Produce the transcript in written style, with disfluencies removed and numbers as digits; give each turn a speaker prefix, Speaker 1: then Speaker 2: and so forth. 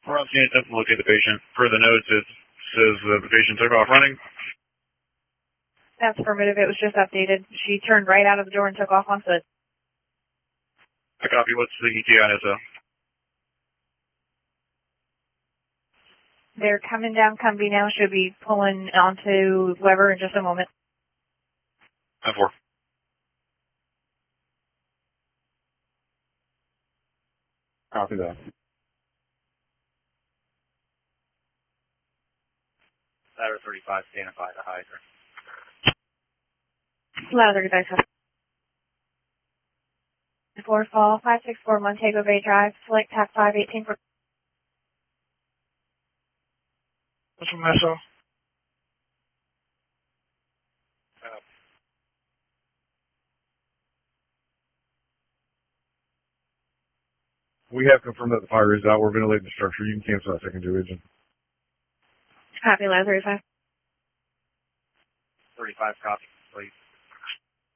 Speaker 1: We're on scene, attempt to locate the patient. Per the notes, it says the patient took off running.
Speaker 2: That's affirmative. It was just updated. She turned right out of the door and took off on foot.
Speaker 1: I copy. What's the ETA on SO?
Speaker 2: They're coming down Cumbie now. Should be pulling onto Weber in just a moment.
Speaker 1: 10-4.
Speaker 3: Copy that.
Speaker 1: Ladder 35, standing by the hydrant.
Speaker 2: Ladder 35. 4 fall, 564 Montego Bay Drive, select TAC 518 for...
Speaker 4: What's from SO?
Speaker 3: We have confirmed that the fire is out. We're ventilating the structure. You can cancel that secondary agent.
Speaker 2: Copy, Ladder 35.
Speaker 1: 35, copy, please.